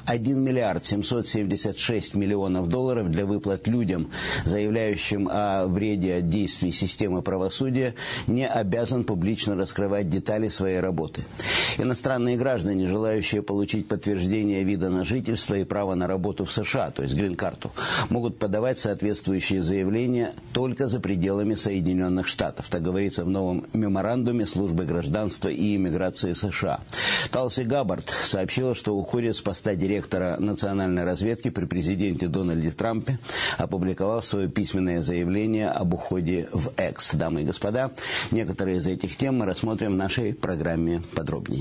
1 миллиард 776 миллионов долларов для выплат людям, заявляющим о вреде от действий системы правосудия, не обязан публично раскрывать детали своей работы. Иностранные граждане, желающие получить подтверждение вида на жительство и право на работу в США, то есть грин-карту, могут подавать соответствующие заявления только за пределами Соединенных Штатов. Так говорится в новом меморандуме Службы гражданства и иммиграции США. Талси Габбард сообщила, что уходит с поста директора национальной разведки при президенте Дональде Трампе, опубликовав свое письменное заявление об уходе в X. Дамы и господа, некоторые из этих тем мы рассмотрим в нашей программе подробнее.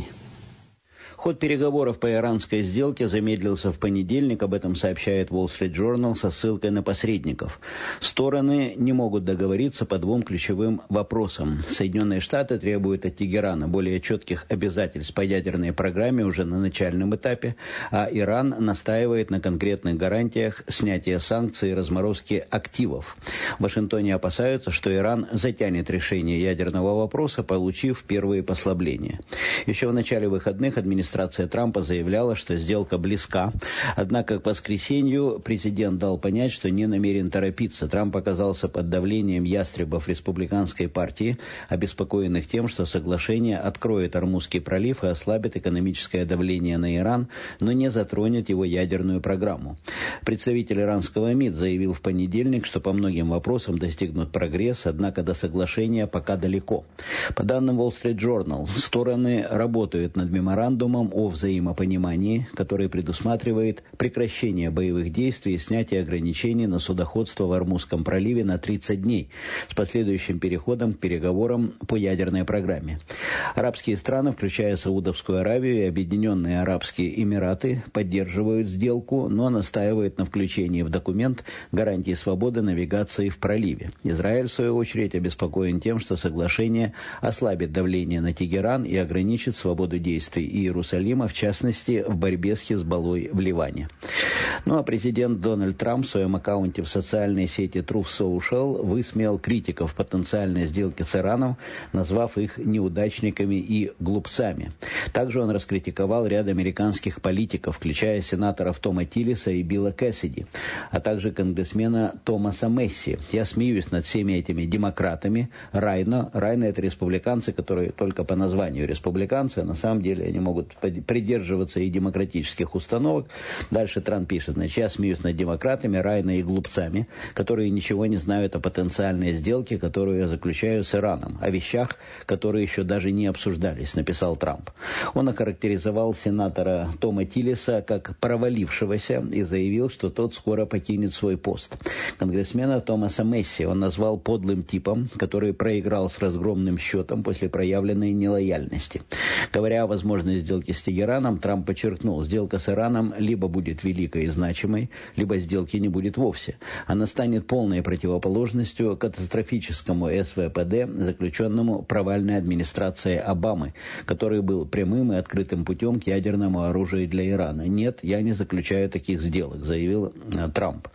Ход переговоров по иранской сделке замедлился в понедельник, об этом сообщает Wall Street Journal со ссылкой на посредников. Стороны не могут договориться по двум ключевым вопросам. Соединенные Штаты требуют от Тегерана более четких обязательств по ядерной программе уже на начальном этапе, а Иран настаивает на конкретных гарантиях снятия санкций и разморозки активов. В Вашингтоне опасаются, что Иран затянет решение ядерного вопроса, получив первые послабления. Еще в начале выходных администрация Трампа заявляла, что сделка близка. Однако к воскресенью президент дал понять, что не намерен торопиться. Трамп оказался под давлением ястребов республиканской партии, обеспокоенных тем, что соглашение откроет Ормузский пролив и ослабит экономическое давление на Иран, но не затронет его ядерную программу. Представитель иранского МИД заявил в понедельник, что по многим вопросам достигнут прогресс, однако до соглашения пока далеко. По данным Wall Street Journal, стороны работают над меморандумом о взаимопонимании, который предусматривает прекращение боевых действий и снятие ограничений на судоходство в Ормузском проливе на 30 дней с последующим переходом к переговорам по ядерной программе. Арабские страны, включая Саудовскую Аравию и Объединенные Арабские Эмираты, поддерживают сделку, но настаивают на включении в документ гарантии свободы навигации в проливе. Израиль, в свою очередь, обеспокоен тем, что соглашение ослабит давление на Тегеран и ограничит свободу действий Иерусалима, в частности, в борьбе с Хизбаллой в Ливане. Ну а президент Дональд Трамп в своем аккаунте в социальной сети Truth Social высмеял критиков потенциальной сделки с Ираном, назвав их неудачниками и глупцами. Также он раскритиковал ряд американских политиков, включая сенаторов Тома Тиллиса и Билла Кэссиди, а также конгрессмена Томаса Месси. Я смеюсь над всеми этими демократами. Райно это республиканцы, которые только по названию республиканцы, а на самом деле они могут придерживаться и демократических установок. Дальше Трамп пишет, значит, я смеюсь над демократами, Райно и глупцами, которые ничего не знают о потенциальной сделке, которую я заключаю с Ираном, о вещах, которые еще даже не обсуждались, написал Трамп. Он охарактеризовал сенатора Тома Тиллиса как провалившегося и заявил, что тот скоро покинет свой пост. Конгрессмена Томаса Месси он назвал подлым типом, который проиграл с разгромным счетом после проявленной нелояльности. Говоря о возможной сделке с Тегераном, Трамп подчеркнул, сделка с Ираном либо будет великой и значимой, либо сделки не будет вовсе. Она станет полной противоположностью катастрофическому СВПД, заключенному провальной администрацией Обамы, который был прямым и открытым путем к ядерному оружию для Ирана. Нет, я не заключаю таких сделок, заявил Трамп.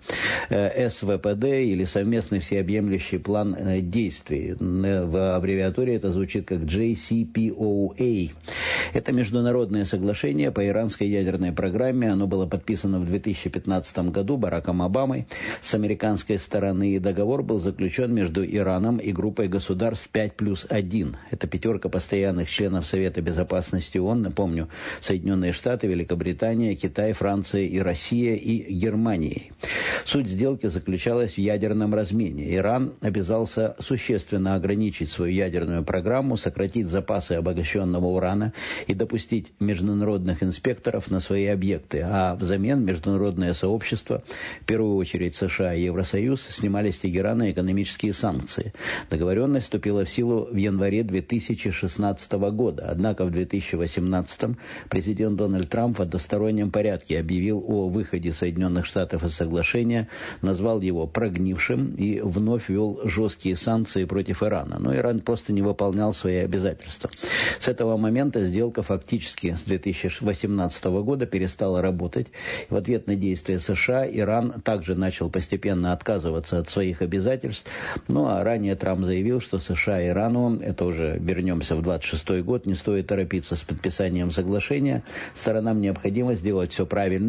СВПД или совместный всеобъемлющий план действий. В аббревиатуре это звучит как JCPOA. Это международное соглашение по иранской ядерной программе. Оно было подписано в 2015 году Бараком Обамой с американской стороны. И договор был заключен между Ираном и группой государств 5+1. Это пятерка постоянных членов Совета Безопасности ООН. Напомню, Соединенные Штаты, Великобритания, Китай, Франция и Россия и Германия. Суть сделки заключалась в ядерном размене. Иран обязался существенно ограничить свою ядерную программу, сократить запасы обогащенного урана и допустить международных инспекторов на свои объекты. А взамен международное сообщество, в первую очередь США и Евросоюз, снимали с Тегерана экономические санкции. Договоренность вступила в силу в январе 2016 года. Однако в 2018 президент Дональд Трамп в одностороннем порядке объявил о выходе Соединенных Штатов из соглашения, назвал его прогнившим и вновь ввел жесткие санкции против Ирана. Но Иран просто не выполнял свои обязательства. С этого момента сделка фактически с 2018 года перестала работать. В ответ на действия США Иран также начал постепенно отказываться от своих обязательств. Ну а ранее Трамп заявил, что США и Ирану, это уже вернемся в 26 год, не стоит торопиться с подписанием соглашения. Сторонам необходимо сделать все правильно.